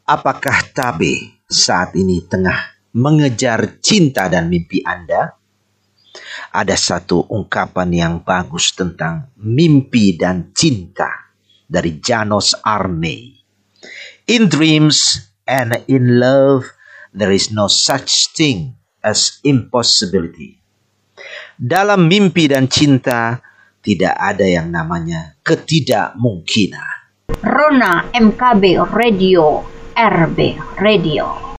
Apakah Tabe saat ini tengah mengejar cinta dan mimpi Anda? Ada satu ungkapan yang bagus tentang mimpi dan cinta dari Janos Arne. In dreams and in love, there is no such thing as impossibility. Dalam mimpi dan cinta, tidak ada yang namanya ketidakmungkinan. Rona MKB Radio, RB Radio.